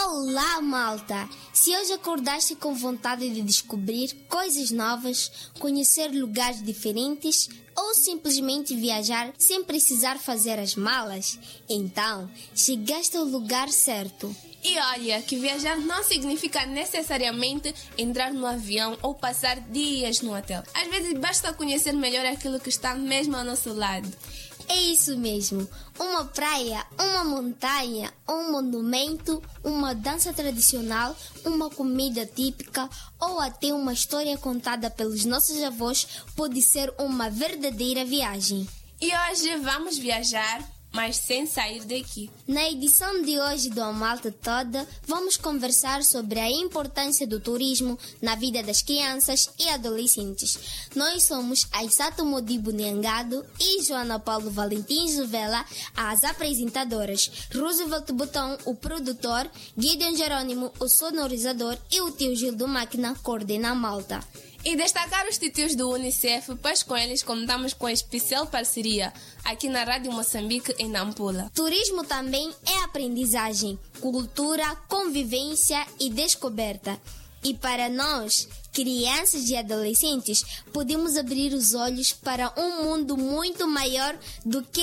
Olá, malta! Se hoje acordaste com vontade de descobrir coisas novas, conhecer lugares diferentes ou simplesmente viajar sem precisar fazer as malas, então chegaste ao lugar certo. E olha, que viajar não significa necessariamente entrar no avião ou passar dias no hotel. Às vezes basta conhecer melhor aquilo que está mesmo ao nosso lado. É isso mesmo. Uma praia, uma montanha, um monumento, uma dança tradicional, uma comida típica ou até uma história contada pelos nossos avós pode ser uma verdadeira viagem. E hoje vamos viajar, mas sem sair daqui. Na edição de hoje do A Malta Toda, vamos conversar sobre a importância do turismo na vida das crianças e adolescentes. Nós somos Aissato Modibo Niangado e Joana Paulo Valentim Juvela, as apresentadoras, Roosevelt Botão, o produtor, Gideon Jerônimo, o sonorizador e o tio Gil do Máquina coordena a Malta. E destacar os títulos do Unicef, pois com eles contamos com a especial parceria aqui na Rádio Moçambique em Nampula. Turismo também é aprendizagem, cultura, convivência e descoberta. E para nós, crianças e adolescentes, podemos abrir os olhos para um mundo muito maior do que